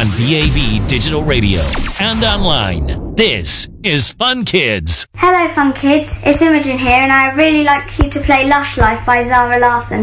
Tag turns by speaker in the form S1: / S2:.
S1: on DAB Digital Radio and online. This is Fun Kids.
S2: Hello Fun Kids, it's Imogen here and I would really like you to play Lush Life by Zara Larsson.